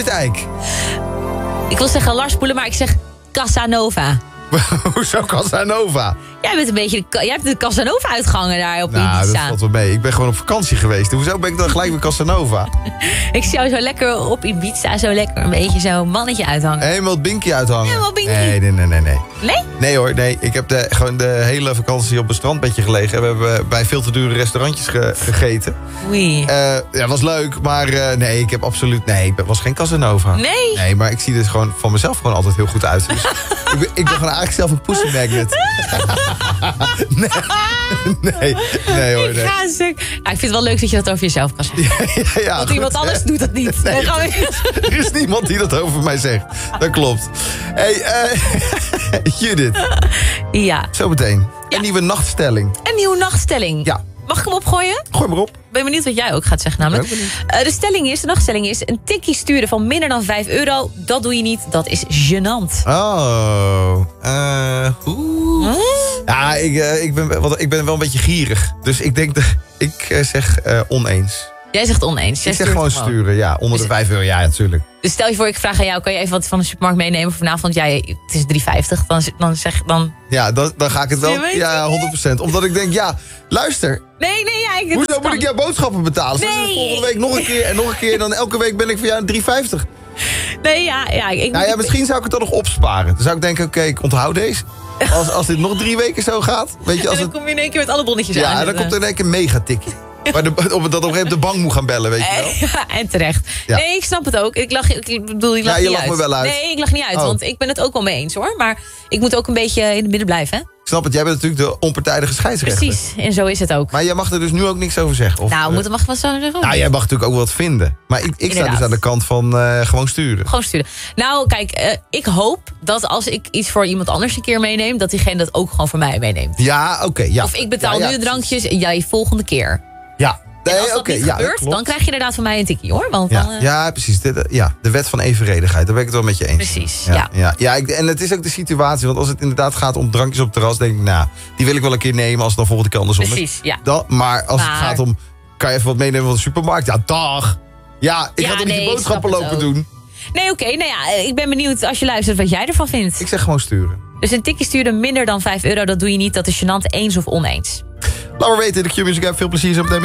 Judith Eyck. Ik wil zeggen Lars Poelen, maar ik zeg Casanova. Hoezo Casanova? Jij hebt de Casanova uitgangen daar op Nou, dat Ibiza. valt wel mee. Ik ben gewoon op vakantie geweest. Hoezo ben ik dan gelijk bij Casanova? Ik zie jou zo lekker op Ibiza, zo lekker een beetje zo'n mannetje uithangen. Helemaal het binky uithangen. Helemaal binky. Nee. Nee? Nee hoor, nee. Ik heb gewoon de hele vakantie op een strandbedje gelegen. We hebben bij veel te dure restaurantjes gegeten. Oei. Ja, was leuk, maar nee, ik heb absoluut... Nee, ik was geen Casanova. Nee? Nee, maar ik zie dus gewoon van mezelf gewoon altijd heel goed uit. Dus ik ben gewoon eigenlijk zelf een pussy magnet. nee hoor, Ik nee. ga stuk. Ja, ik vind het wel leuk dat je dat over jezelf kan zeggen. Ja, Want goed. iemand anders doet dat niet. Nee, Dan gaan we... er is niemand die dat over mij zegt. Dat klopt. Hey, Judith, Ja. zometeen. Ja. Een nieuwe nachtstelling. Een nieuwe nachtstelling. Ja, Mag ik hem opgooien? gooi maar op. Ik ben benieuwd wat jij ook gaat zeggen namelijk. Ik ben De nachtstelling is... een tikkie sturen van minder dan €5. Dat doe je niet. Dat is gênant. Oh. Ja, ik ben wel een beetje gierig. Dus ik denk dat ik zeg oneens. Jij zegt oneens. Jij Ik zeg stuurt gewoon sturen, ja. Onder de €5, ja, natuurlijk. Dus stel je voor, ik vraag aan jou... kan je even wat van de supermarkt meenemen vanavond? Jij, het is €3,50. Dan... Ja, dan ga ik het wel. Je weet Ja, 100%. Omdat ik denk, ja, luister. Nee, ja. Hoezo moet ik jouw boodschappen betalen? Straks is het Nee. volgende week nog een keer en nog een keer. En dan elke week ben ik voor jou €3,50. Nee, ja. Nou ja, misschien zou ik het dan nog opsparen. Dan zou ik denken, oké, ik onthoud deze. Als dit nog 3 weken zo gaat. Weet je, als En dan het, kom je in één keer met alle bonnetjes aan. ja, dan komt er in één keer een megatikje. Maar dat op een gegeven moment de bank moet gaan bellen, weet je wel. Ja, en terecht. Ja. Nee, ik snap het ook. Ik lach Ja, je niet lacht uit. me wel uit. Nee, ik lach niet uit, Oh. want ik ben het ook wel mee eens hoor. Maar ik moet ook een beetje in het midden blijven, hè? Ik snap het, jij bent natuurlijk de onpartijdige scheidsrechter. Precies, en zo is het ook. Maar jij mag er dus nu ook niks over zeggen. Of, Mag ik wat zo zeggen? nou, jij mag natuurlijk ook wel wat vinden. Maar ik sta dus Inderdaad. aan de kant van gewoon sturen. Gewoon sturen. Nou, kijk, ik hoop dat als ik iets voor iemand anders een keer meeneem... dat diegene dat ook gewoon voor mij meeneemt. Ja, oké. Ja. Of ik betaal Ja, nu de drankjes en jij volgende keer. Ja. En als dat oké, niet ja, gebeurt, klopt. dan krijg je inderdaad van mij een tikkie, hoor. Want Ja, dan, ja, precies. De wet van evenredigheid. Daar ben ik het wel met je eens. Precies, ja. En het is ook de situatie. Want als het inderdaad gaat om drankjes op het terras... denk ik, nou, die wil ik wel een keer nemen... als het dan volgende keer andersom Precies, is. ja. Maar als het Maar- gaat om... kan je even wat meenemen van de supermarkt? Ja, dag! Ja, ik Ja, ga toch niet nee, die ik boodschappen snap het lopen ook. doen? Nee, oké. Nou ja, ik ben benieuwd als je luistert wat jij ervan vindt. Ik zeg gewoon sturen. Dus een tikkie sturen minder dan €5, dat doe je niet. Dat is gênant, eens of oneens. Laat maar weten in de Q-Music app. Veel plezier zo meteen.